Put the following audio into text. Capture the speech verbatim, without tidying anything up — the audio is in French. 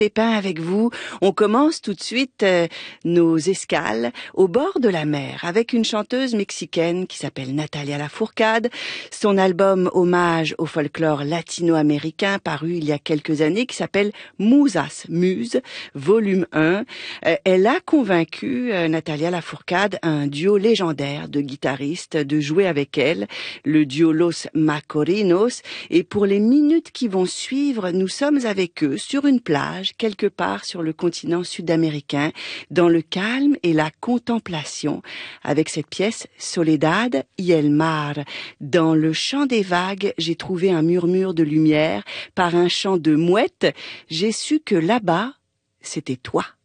Pépin avec vous. On commence tout de suite euh, nos escales au bord de la mer avec une chanteuse mexicaine qui s'appelle Natalia Lafourcade. Son album hommage au folklore latino-américain paru il y a quelques années qui s'appelle Musas, Muse, volume un. Euh, elle a convaincu euh, Natalia Lafourcade, un duo légendaire de guitaristes, de jouer avec elle, le duo Los Macorinos. Et pour les minutes qui vont suivre, nous sommes avec eux sur une plage quelque part sur le continent sud-américain, dans le calme et la contemplation, avec cette pièce Soledad y el mar. Dans le chant des vagues, j'ai trouvé un murmure de lumière. Par un chant de mouette, j'ai su que là-bas, c'était toi.